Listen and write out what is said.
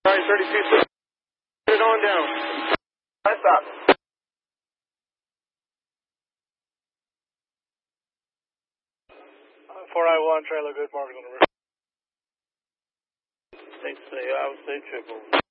All right, 32, put it on down. I stop. I-1, trailer good, market on the river. State, I would say triple.